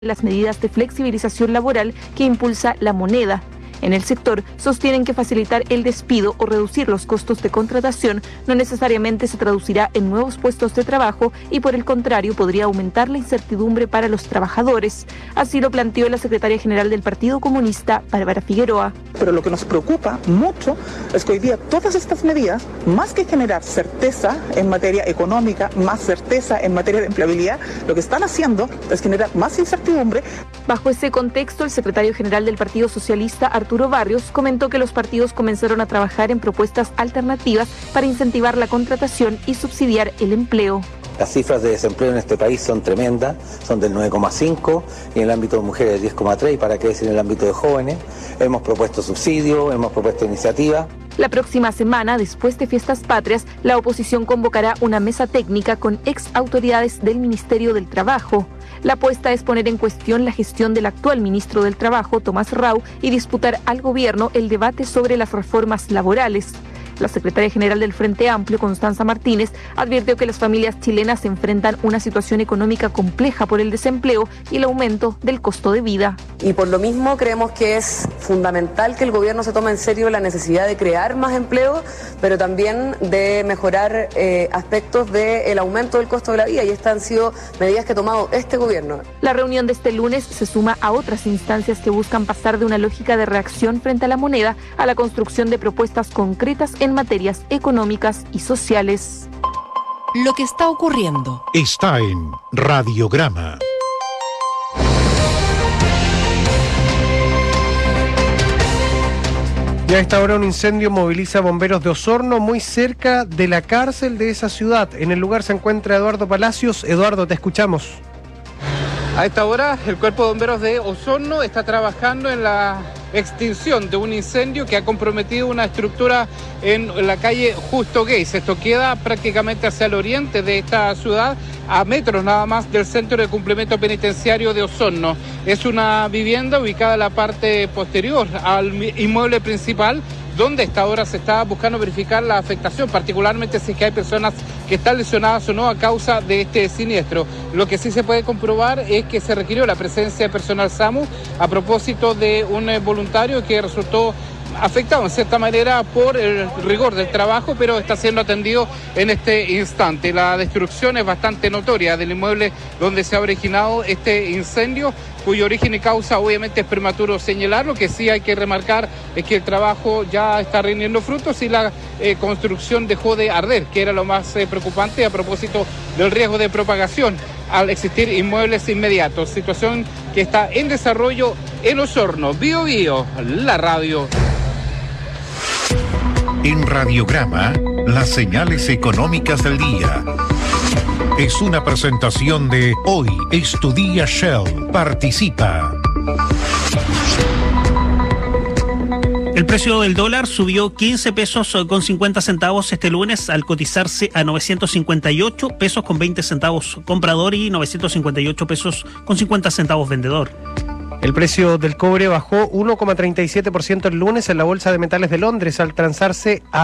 las medidas de flexibilización laboral que impulsa la moneda. En el sector sostienen que facilitar el despido o reducir los costos de contratación no necesariamente se traducirá en nuevos puestos de trabajo y por el contrario podría aumentar la incertidumbre para los trabajadores. Así lo planteó la secretaria general del Partido Comunista, Bárbara Figueroa. Pero lo que nos preocupa mucho es que hoy día todas estas medidas, más que generar certeza en materia económica, más certeza en materia de empleabilidad, lo que están haciendo es generar más incertidumbre. Bajo ese contexto, el secretario general del Partido Socialista, Arturo Barrios, comentó que los partidos comenzaron a trabajar en propuestas alternativas para incentivar la contratación y subsidiar el empleo. Las cifras de desempleo en este país son tremendas, son del 9,5 y en el ámbito de mujeres del 10,3 y para qué decir en el ámbito de jóvenes. Hemos propuesto subsidios, hemos propuesto iniciativas. La próxima semana, después de Fiestas Patrias, la oposición convocará una mesa técnica con ex autoridades del Ministerio del Trabajo. La apuesta es poner en cuestión la gestión del actual ministro del Trabajo, Tomás Rau, y disputar al gobierno el debate sobre las reformas laborales. La secretaria general del Frente Amplio, Constanza Martínez, advirtió que las familias chilenas enfrentan una situación económica compleja por el desempleo y el aumento del costo de vida. Y por lo mismo creemos que es fundamental que el gobierno se tome en serio la necesidad de crear más empleo, pero también de mejorar aspectos del aumento del costo de la vida, y estas han sido medidas que ha tomado este gobierno. La reunión de este lunes se suma a otras instancias que buscan pasar de una lógica de reacción frente a la moneda a la construcción de propuestas concretas en materias económicas y sociales. Lo que está ocurriendo está en Radiograma. Y a esta hora un incendio moviliza a bomberos de Osorno muy cerca de la cárcel de esa ciudad. En el lugar se encuentra Eduardo Palacios. Eduardo, te escuchamos. A esta hora el Cuerpo de Bomberos de Osorno está trabajando en la extinción de un incendio que ha comprometido una estructura en la calle Justo Geis. Esto queda prácticamente hacia el oriente de esta ciudad, a metros nada más del Centro de Cumplimiento Penitenciario de Osorno. Es una vivienda ubicada en la parte posterior al inmueble principal, donde a esta hora se está buscando verificar la afectación, particularmente si es que hay personas que están lesionadas o no a causa de este siniestro. Lo que sí se puede comprobar es que se requirió la presencia de personal SAMU a propósito de un voluntario que resultó afectado en cierta manera por el rigor del trabajo, pero está siendo atendido en este instante. La destrucción es bastante notoria del inmueble donde se ha originado este incendio, cuyo origen y causa obviamente es prematuro señalar. Lo que sí hay que remarcar es que el trabajo ya está rindiendo frutos y la construcción dejó de arder, que era lo más preocupante a propósito del riesgo de propagación al existir inmuebles inmediatos. Situación que está en desarrollo en Osorno. Bío Bío, la radio. En Radiograma, las señales económicas del día. Es una presentación de Hoy es tu día Shell. Participa. El precio del dólar subió 15 pesos con 50 centavos este lunes al cotizarse a 958 pesos con 20 centavos comprador y 958 pesos con 50 centavos vendedor. El precio del cobre bajó 1,37% el lunes en la Bolsa de Metales de Londres al transarse a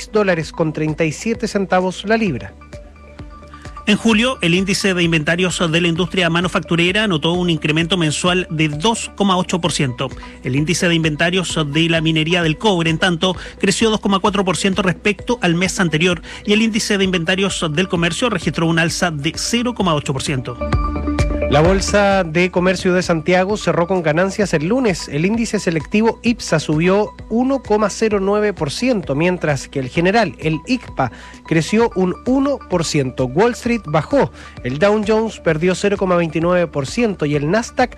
$6.37 la libra. En julio, el índice de inventarios de la industria manufacturera notó un incremento mensual de 2,8%. El índice de inventarios de la minería del cobre, en tanto, creció 2,4% respecto al mes anterior y el índice de inventarios del comercio registró un alza de 0,8%. La Bolsa de Comercio de Santiago cerró con ganancias el lunes. El índice selectivo IPSA subió 1,09%, mientras que el general, el ICPA, creció un 1%. Wall Street bajó. El Dow Jones perdió 0,29% y el Nasdaq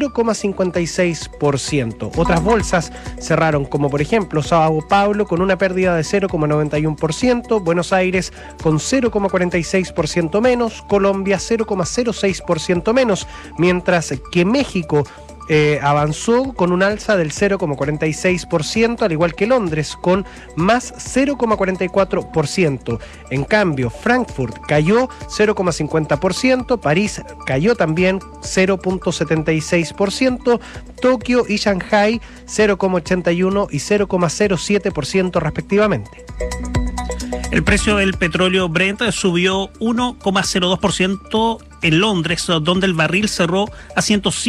0,56%. Otras bolsas cerraron, como por ejemplo Sao Paulo con una pérdida de 0,91%, Buenos Aires con 0,46% menos, Colombia 0,06% menos, mientras que México avanzó con un alza del 0,46%, al igual que Londres, con más 0,44%. En cambio, Frankfurt cayó 0,50%, París cayó también 0,76%, Tokio y Shanghai 0,81% y 0,07% respectivamente. El precio del petróleo Brent subió 1,02% en Londres, donde el barril cerró a 105